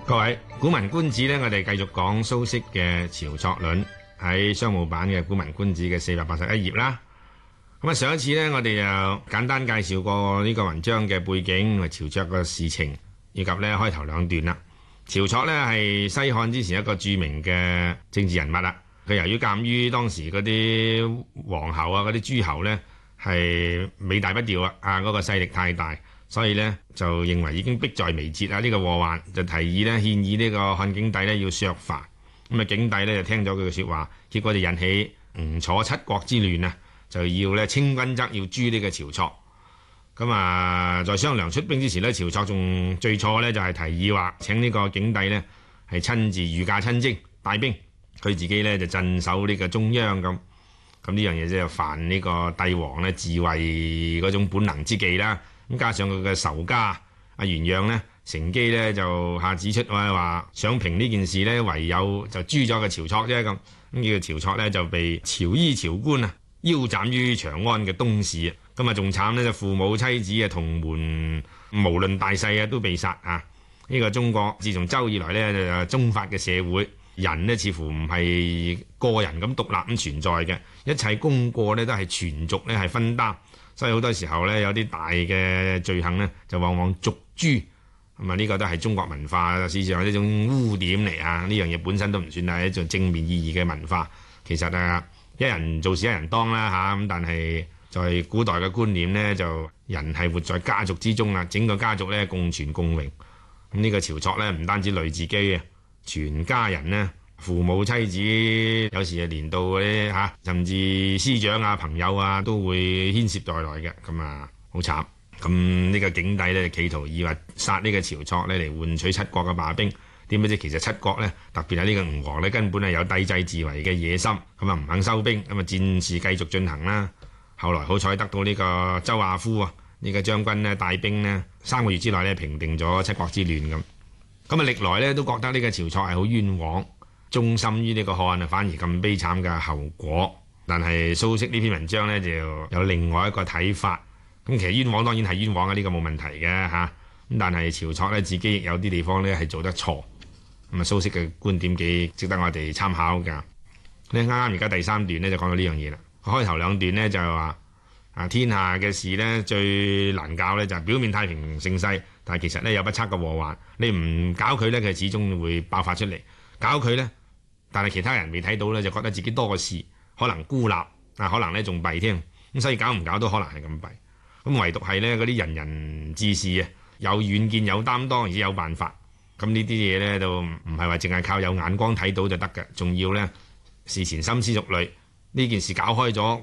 各位古文觀止呢，我哋繼續講蘇軾嘅《晁錯論》，喺商務版嘅古文觀止嘅481頁啦。咁上一次呢，我哋就簡單介紹過呢個文章嘅背景同晁錯嘅事情，以及呢開頭兩段啦。晁錯呢係西漢之前一個著名嘅政治人物啦。佢由於鑑於當時嗰啲皇后啊、嗰啲諸侯呢係尾大不掉啊，嗰個勢力太大。所以呢，就認為已經迫在眉睫啊！呢個禍患就提議呢，獻議呢個漢景帝呢要削藩。咁啊，景帝呢就聽咗佢嘅説話，結果就引起吳楚七國之亂啊！就要呢清君側要誅呢個晁錯。咁啊，在商量出兵之前呢，晁錯仲最初呢就係提議話請呢個景帝呢係親自御駕親征帶兵，佢自己呢就鎮守呢個中央咁。咁呢樣嘢即係犯呢個帝王呢自衛嗰種本能之忌啦。咁加上佢嘅仇家阿袁讓呢，乘機呢就下指出話想平呢件事呢，唯有就誅咗個晁錯啫咁。咁呢個晁錯呢，就被朝衣朝官啊腰斬於長安嘅東市啊。咁啊仲慘呢，就父母妻子啊同門無論大細啊都被殺啊。呢個中國自從周以來呢，就宗法嘅社會，人呢似乎唔係個人咁獨立咁存在嘅，一切功過呢都係全族呢係分擔。所以好多時候呢，有啲大嘅罪行呢，就往往族誅。咁啊，呢個都係中國文化史上一種污點嚟啊！呢樣嘢本身都唔算係一種正面意義嘅文化。其實啊，一人做事一人當啦嚇。咁但係在古代嘅觀念呢，就人係活在家族之中啦，整個家族呢共存共榮。咁呢個晁錯呢，唔單止累自己啊，全家人呢。父母妻子有時啊連到嗰啲甚至師長啊朋友啊都會牽涉在內嘅，咁啊好慘。咁呢個景帝呢，企圖以為殺呢個晁錯呢嚟換取七國嘅罷兵，點不知其實七國呢，特別係呢個吳王呢，根本係有帝制自為嘅野心，咁啊唔肯收兵，咁啊戰事繼續進行啦。後來好彩得到呢個周亞夫啊呢個將軍呢帶兵呢3個月之內呢平定咗七國之亂咁。咁啊歷來呢，都覺得呢個晁錯係好冤枉。忠心於呢個漢啊，反而咁悲慘嘅後果。但係蘇軾呢篇文章呢，就有另外一個睇法。咁其實冤枉當然係冤枉嘅，呢個冇問題嘅嚇。咁但係晁錯呢，自己亦有啲地方呢係做得錯。咁啊蘇軾嘅觀點幾值得我哋參考㗎。你啱啱而家第3段呢，就講到呢樣嘢啦。開頭2段呢，就係話天下嘅事呢，最難搞呢，就係表面太平盛世，但係其實呢，有不測嘅禍患。你唔搞佢呢，佢始終會爆發出嚟。搞佢呢，但係其他人未睇到呢，就覺得自己多個事，可能孤立可能呢仲弊添。咁所以搞唔搞都可能係咁弊。咁唯獨係呢嗰啲人人志士啊，有遠見有擔當而且有辦法。咁呢啲嘢呢，都唔係話淨係靠有眼光睇到就得嘅，仲要呢事前深思熟慮。呢件事搞開咗，